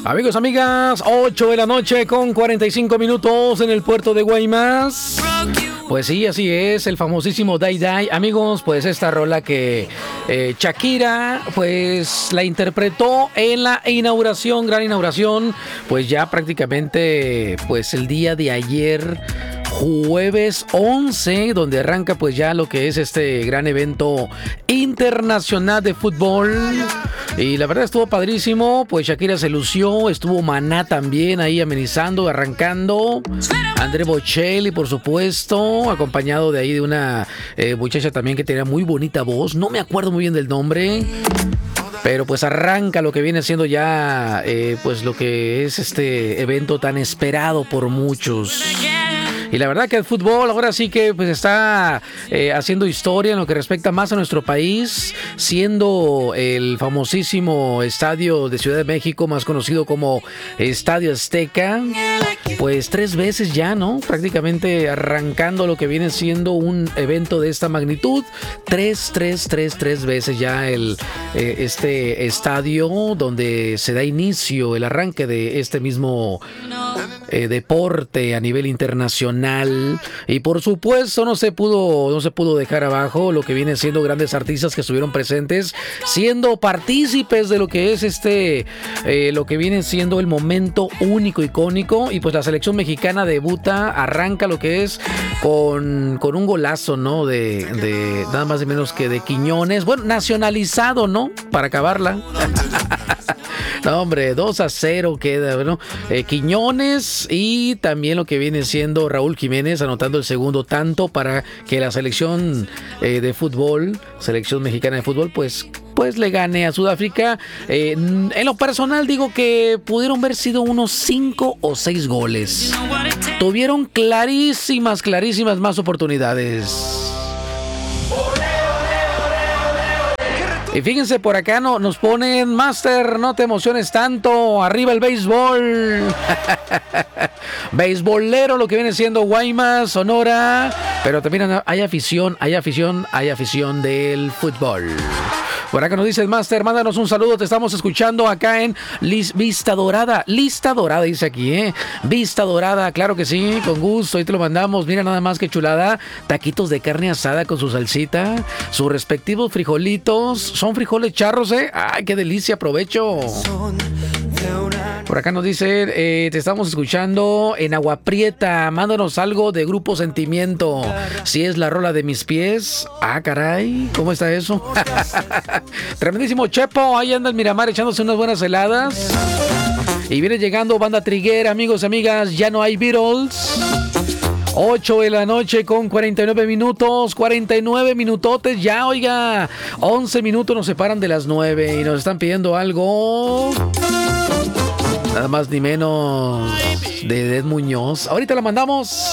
Amigos, amigas, 8 de la noche con 45 minutos en el puerto de Guaymas. Pues sí, así es, el famosísimo Die Die. Amigos, pues esta rola que Shakira pues la interpretó en la inauguración, gran inauguración, pues ya prácticamente pues el día de ayer, jueves 11, donde arranca pues ya lo que es este gran evento internacional de fútbol. Y la verdad estuvo padrísimo, pues Shakira se lució, estuvo Maná también ahí amenizando, arrancando, André Bocelli por supuesto, acompañado de ahí de una muchacha también que tenía muy bonita voz, no me acuerdo muy bien del nombre. Pero pues arranca lo que viene siendo ya pues lo que es este evento tan esperado por muchos. Y la verdad que el fútbol ahora sí que pues está haciendo historia en lo que respecta más a nuestro país, siendo el famosísimo estadio de Ciudad de México, más conocido como Estadio Azteca, pues 3 veces ya, ¿no? Prácticamente arrancando lo que viene siendo un evento de esta magnitud, 3 veces ya este estadio donde se da inicio el arranque de este mismo deporte a nivel internacional. Y por supuesto no se pudo dejar abajo lo que viene siendo grandes artistas que estuvieron presentes, siendo partícipes de lo que es lo que viene siendo el momento único, icónico. Y pues la selección mexicana debuta, arranca lo que es con un golazo, ¿no? De nada más y menos que de Quiñones, bueno, nacionalizado, ¿no? Para acabarla. No, hombre, 2-0 queda, ¿no? Quiñones y también lo que viene siendo Raúl Jiménez anotando el segundo tanto para que la selección de fútbol, selección mexicana de fútbol, pues le gane a Sudáfrica. En lo personal digo que pudieron haber sido unos 5 o 6 goles. Tuvieron clarísimas más oportunidades. Y fíjense, por acá nos ponen, Master, no te emociones tanto, arriba el béisbol. Beisbolero lo que viene siendo Guaymas, Sonora, pero también hay afición del fútbol. Por acá nos dice el Master, mándanos un saludo, te estamos escuchando acá en Vista Dorada. Lista Dorada dice aquí, Vista Dorada, claro que sí, con gusto, ahí te lo mandamos. Mira nada más que chulada, taquitos de carne asada con su salsita, sus respectivos frijolitos, son frijoles charros, ay, qué delicia, aprovecho. Por acá nos dice, te estamos escuchando en Agua Prieta, mándanos algo de Grupo Sentimiento. Si es la rola de mis pies. Ah, caray, ¿cómo está eso? Tremendísimo Chepo, ahí anda el Miramar echándose unas buenas heladas. Y viene llegando Banda Triguera, amigos y amigas, ya no hay Beatles. 8 de la noche con 49 minutos, 49 minutotes ya, oiga, 11 minutos nos separan de las 9 y nos están pidiendo algo, nada más ni menos, de Ed Muñoz. Ahorita la mandamos.